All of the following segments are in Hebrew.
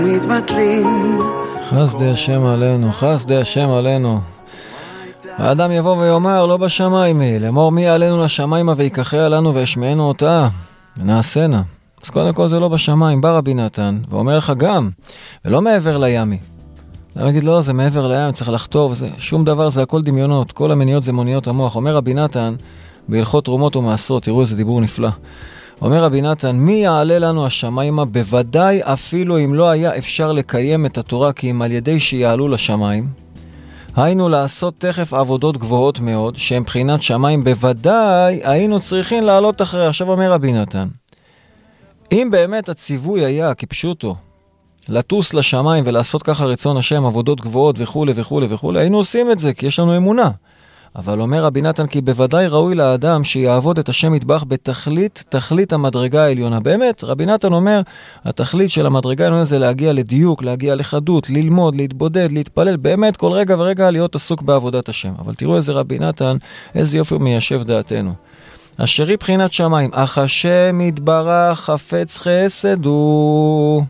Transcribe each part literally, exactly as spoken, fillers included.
חסדי השם עלינו, חסדי השם עלינו. האדם יבוא ויאמר, לא בשמיים היא, לאמור מי עלינו לשמיימה ויקחה לנו וישמענו אותה, ונעשנה. אז קודם כל זה לא בשמיים, בא רבי נתן, ואומר לך גם, ולא מעבר לימי. אני אגיד, לא, זה מעבר לים, צריך לחתור, זה, שום דבר, זה הכל דמיונות, כל המניות זה מוניות המוח. אומר רבי נתן, בהלכות תרומות ומעשרות, תראו איזה דיבור נפלא. אומר רבי נתן, מי יעלה לנו השמיימה? בוודאי אפילו אם לא היה אפשר לקיים את התורה, כי אם על ידי שיעלו לשמיים, היינו לעשות תכף עבודות גבוהות מאוד, שהן בחינת שמיים, בוודאי היינו צריכים לעלות אחרי. עכשיו אומר רבי נתן, אם באמת הציווי היה כפשוטו, לטוס לשמיים ולעשות ככה רצון השם, עבודות גבוהות וכו' וכו' וכו', היינו עושים את זה, כי יש לנו אמונה. אבל אומר רבי נתן, כי בוודאי ראוי לאדם שיעבוד את השם יתברך בתכלית, תכלית המדרגה העליונה. באמת, רבי נתן אומר, התכלית של המדרגה העליונה זה להגיע לדיוק, להגיע לחדות, ללמוד, להתבודד, להתפלל, באמת כל רגע ורגע להיות עסוק בעבודת השם. אבל תראו איזה רבי נתן, איזה יופי מיישב דעתנו. אשרי בחינת שמיים, אך השם יתברך חפץ חסד הוא,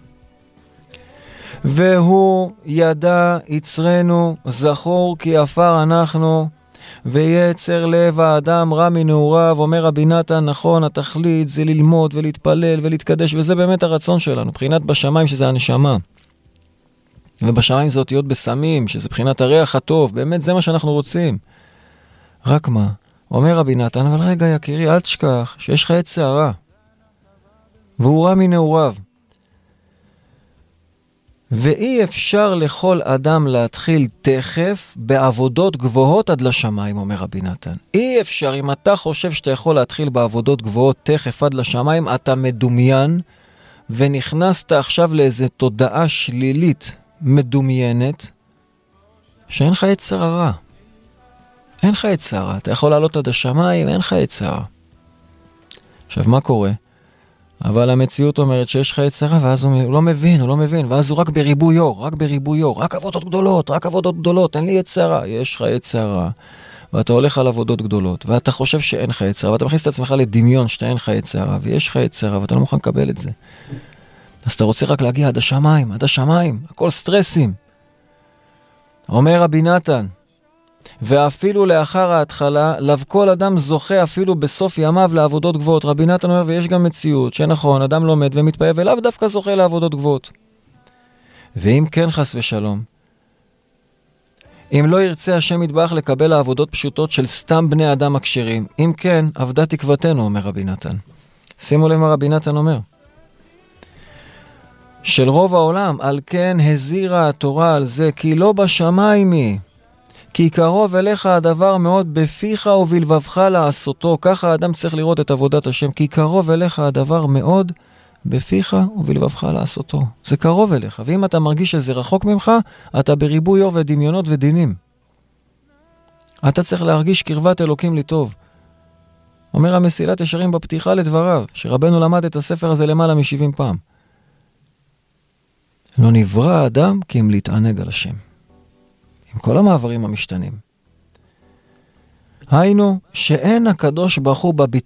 והוא ידע יצרנו, זכור כי עפר אנחנו, ויצר לב האדם רע מנעוריו. אומר רבי נתן, נכון, התכלית זה ללמוד ולהתפלל ולהתקדש, וזה באמת הרצון שלנו, בחינת בשמיים שזה הנשמה, ובשמיים זה אותיות בסמים, שזה בחינת הריח הטוב, באמת זה מה שאנחנו רוצים. רק מה? אומר רבי נתן, אבל רגע יקירי, אל תשכח שיש לך עץ שערה, והוא רע מנעוריו. ואי אפשר לכל אדם להתחיל תכף בעבודות גבוהות עד לשמיים, אומר רבי נתן. אי אפשר, אם אתה חושב שאתה יכול להתחיל בעבודות גבוהות תכף עד לשמיים, אתה מדומיין, ונכנסת עכשיו לאיזו תודעה שלילית מדומיינת, שאין לך יצר הרע. אין לך יצר הרע. אתה יכול לעלות עד השמיים, אין לך יצר הרע. עכשיו, מה קורה? אבל המציאות אומרת שיש לך יצרה, ואז הוא לא מבין, הוא לא מבין, ואז הוא רק בריבוי אור, רק בריבוי אור, רק עבודות גדולות, רק עבודות גדולות, אין לי יצרה. יש לך יצרה, ואתה הולך על עבודות גדולות, ואתה חושב שאין לך יצרה, ואתה מכניס את עצמך לדמיון שאתה אין לך יצרה, ויש לך יצרה, ואתה לא מוכן לקבל את זה. אז אתה רוצה רק להגיע עד השמיים, עד השמיים, הכל סטרסים. אומר רבי נתן, ואפילו לאחר ההתחלה, לב כל אדם זוכה אפילו בסוף ימיו לעבודות גבוהות. רבי נתן אומר, ויש גם מציאות שנכון, אדם לומד ומתפעל, ולאו דווקא זוכה לעבודות גבוהות. ואם כן חס ושלום, אם לא ירצה השם יתברך לקבל לעבודות פשוטות של סתם בני אדם הכשרים, אם כן, עבדה תקוותנו, אומר רבי נתן. שימו לב מה רבי נתן אומר. של רוב העולם, על כן הזירה התורה על זה, כי לא בשמיים היא, כי קרוב אליך הדבר מאוד בפיך ובלבבך לעשותו. ככה האדם צריך לראות את עבודת השם, כי קרוב אליך הדבר מאוד בפיך ובלבבך לעשותו. זה קרוב אליך, ואם אתה מרגיש שזה רחוק ממך, אתה בריבוי אור ודמיונות ודינים. אתה צריך להרגיש קרבת אלוקים לטוב. אומר המסילת ישרים בפתיחה לדבריו, שרבנו למד את הספר הזה למעלה מ-שבעים פעם. לא נברא האדם כי אם להתענג על השם. עם כל המעברים המשתנים. היינו שאין הקדוש ברוך הוא